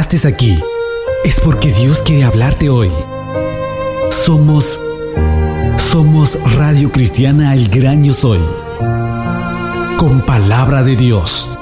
llegaste aquí, es porque Dios quiere hablarte hoy. Somos Radio Cristiana El Gran Yo Soy, con palabra de Dios.